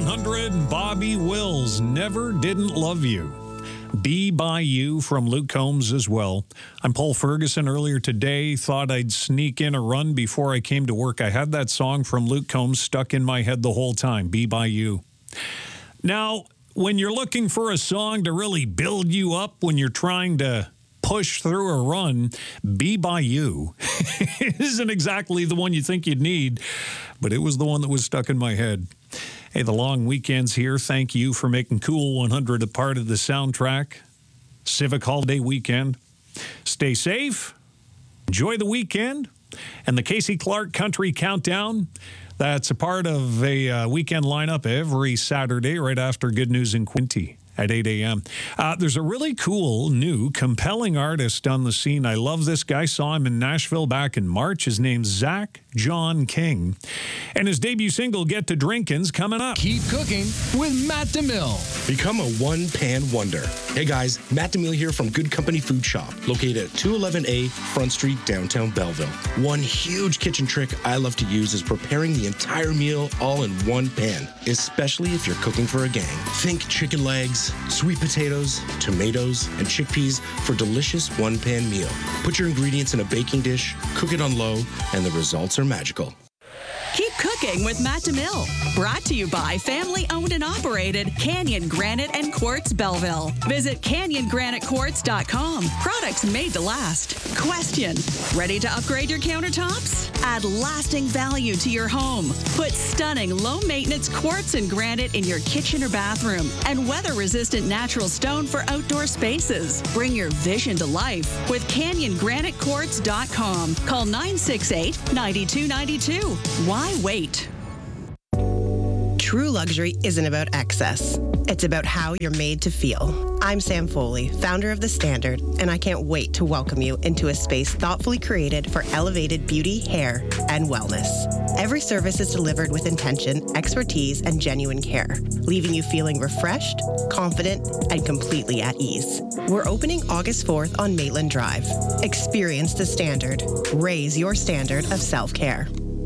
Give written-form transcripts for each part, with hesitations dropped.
100, Bobby Wills, Never Didn't Love You. Be By You from Luke Combs as well. I'm Paul Ferguson. Earlier today, thought I'd sneak in a run before I came to work. I had that song from Luke Combs stuck in my head the whole time, Be By You. Now, when you're looking for a song to really build you up when you're trying to push through a run, Be By You isn't exactly the one you think you'd need, but it was the one that was stuck in my head. Hey, the long weekend's here. Thank you for making Cool 100 a part of the soundtrack. Civic Holiday Weekend. Stay safe. Enjoy the weekend. And the Casey Clark Country Countdown, that's a part of a weekend lineup every Saturday right after Good News in Quinte at 8 a.m. There's a really cool, new, compelling artist on the scene. I love this guy. Saw him in Nashville back in March. His name's Zach John King. And his debut single, Get to Drinkin's, coming up. Keep cooking with Matt DeMille. Become a one-pan wonder. Hey guys, Matt DeMille here from Good Company Food Shop, located at 211A Front Street, downtown Belleville. One huge kitchen trick I love to use is preparing the entire meal all in one pan, especially if you're cooking for a gang. Think chicken legs, sweet potatoes, tomatoes, and chickpeas for delicious one-pan meal. Put your ingredients in a baking dish, cook it on low, and the results are magical. Keep cooking with Matt DeMille. Brought to you by family-owned and operated Canyon Granite and Quartz Belleville. Visit canyongranitequartz.com. Products made to last. Question: ready to upgrade your countertops? Add lasting value to your home. Put stunning low-maintenance quartz and granite in your kitchen or bathroom, and weather-resistant natural stone for outdoor spaces. Bring your vision to life with canyongranitequartz.com. Call 968-9292. Why wait? True luxury isn't about excess. It's about how you're made to feel. I'm Sam Foley, founder of The Standard, and I can't wait to welcome you into a space thoughtfully created for elevated beauty, hair, and wellness. Every service is delivered with intention, expertise, and genuine care, leaving you feeling refreshed, confident, and completely at ease. We're opening August 4th on Maitland Drive. Experience The Standard. Raise your standard of self-care.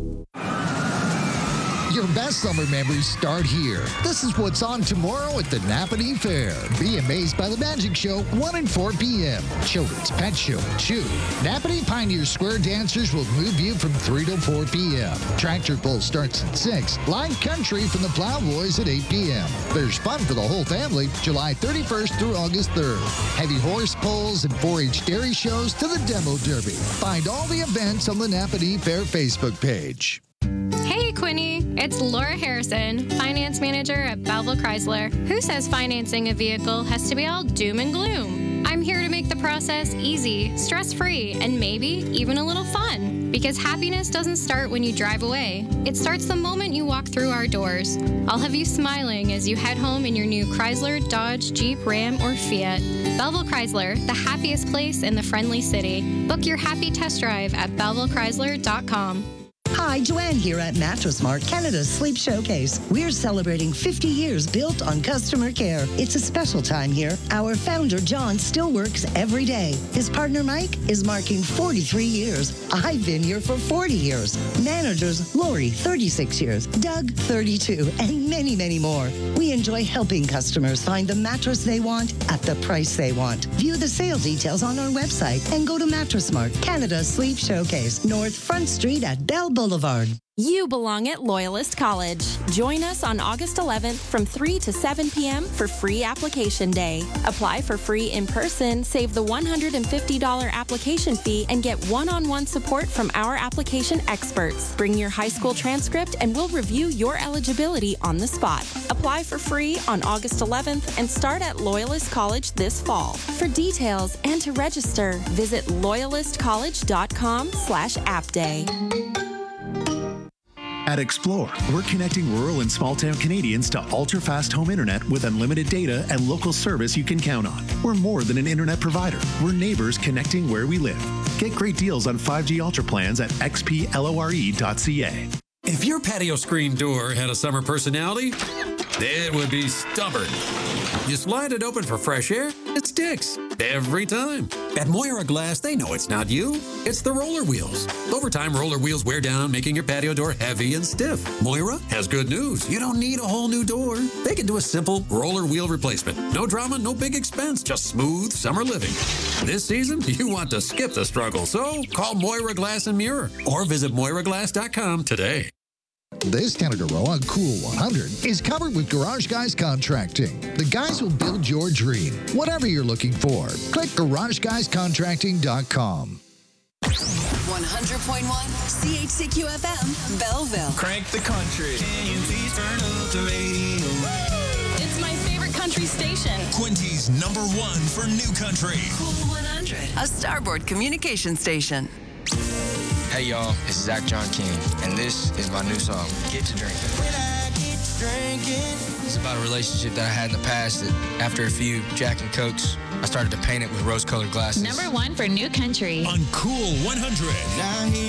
Your best summer memories start here. This is what's on tomorrow at the Napanee Fair. Be amazed by the magic show, 1 and 4 p.m. Children's Pet Show, Chew. Napanee Pioneer Square dancers will move you from 3 to 4 p.m. Tractor Pull starts at 6. Live country from the Plowboys at 8 p.m. There's fun for the whole family, July 31st through August 3rd. Heavy horse pulls and 4-H dairy shows to the Demo Derby. Find all the events on the Napanee Fair Facebook page. Hey, Quinny. It's Laura Harrison, finance manager at Belleville Chrysler. Who says financing a vehicle has to be all doom and gloom? I'm here to make the process easy, stress-free, and maybe even a little fun. Because happiness doesn't start when you drive away. It starts the moment you walk through our doors. I'll have you smiling as you head home in your new Chrysler, Dodge, Jeep, Ram, or Fiat. Belleville Chrysler, the happiest place in the friendly city. Book your happy test drive at BellevilleChrysler.com. Hi, Joanne here at Mattress Mart, Canada's Sleep Showcase. We're celebrating 50 years built on customer care. It's a special time here. Our founder, John, still works every day. His partner, Mike, is marking 43 years. I've been here for 40 years. Managers, Lori, 36 years. Doug, 32, and many, many more. We enjoy helping customers find the mattress they want at the price they want. View the sale details on our website and go to Mattress Mart, Canada's Sleep Showcase, North Front Street at Bell Boulevard. You belong at Loyalist College. Join us on August 11th from 3 to 7 p.m. for free application day. Apply for free in person, save the $150 application fee, and get one-on-one support from our application experts. Bring your high school transcript and we'll review your eligibility on the spot. Apply for free on August 11th and start at Loyalist College this fall. For details and to register, visit loyalistcollege.com/appday. At Explore, we're connecting rural and small-town Canadians to ultra-fast home internet with unlimited data and local service you can count on. We're more than an internet provider. We're neighbors connecting where we live. Get great deals on 5G Ultra plans at xplore.ca. If your patio screen door had a summer personality, it would be stubborn. You slide it open for fresh air, it sticks. Every time. At Moira Glass, they know it's not you. It's the roller wheels. Over time, roller wheels wear down, making your patio door heavy and stiff. Moira has good news. You don't need a whole new door. They can do a simple roller wheel replacement. No drama, no big expense, just smooth summer living. This season, you want to skip the struggle, so call Moira Glass and Mirror or visit MoiraGlass.com today. This Canada Row on Cool 100 is covered with Garage Guys Contracting. The guys will build your dream, whatever you're looking for. Click GarageGuysContracting.com. 100.1 CHCQ FM, Belleville. Crank the country. Can you please turn up the radio? It's my favorite country station. Quincy's #1 for new country. Cool 100, a Starboard communication station. Hey y'all, it's Zach John King, and this is my new song, Get to Drinking. When I get to drinking. It's about a relationship that I had in the past that after a few Jack and Cokes, I started to paint it with rose-colored glasses. #1 for new country. On Cool 100.